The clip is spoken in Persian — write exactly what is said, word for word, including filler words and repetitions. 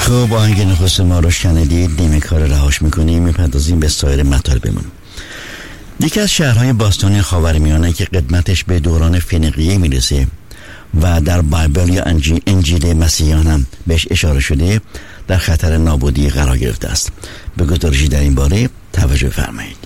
خب آهنگ نخست ما رو شنیدید. نیمه کار رهاش میکنیم، میپردازیم به سایر مطالبمون. یکی از شهرهای باستانی خاورمیانه که قدمتش به دوران فنیقیه میرسه و در بایبل یا انجیل مسیحیان هم بهش اشاره شده، در خطر نابودی قرار گرفته است. به گزارشی در این باره توجه فرمایید.